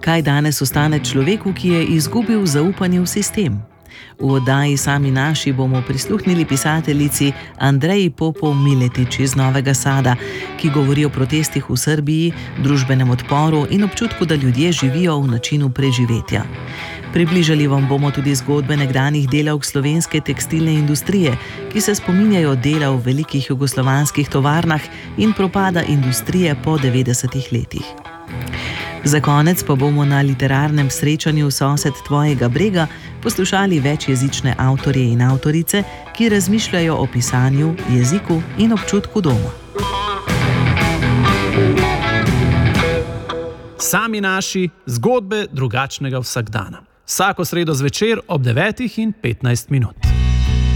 Kaj danes ostane človeku, ki je izgubil zaupanje v sistem? V oddaji Sami naši bomo prisluhnili pisateljici Andreji Popov Miletič iz Novega Sada, ki govori o protestih v Srbiji, družbenem odporu in občutku, da ljudje živijo v načinu preživetja. Približali vam bomo tudi zgodbe nekdanjih delavk slovenske tekstilne industrije, ki se spominjajo dela v velikih jugoslovanskih tovarnah in propada industrije po 90-ih letih. Za konec pa bomo na literarnem srečanju Sosed tvojega brega poslušali večjezične avtorje in avtorice, ki razmišljajo o pisanju, jeziku in občutku doma. Sami naši, zgodbe drugačnega vsakdana. Vsako sredo zvečer ob 9:15.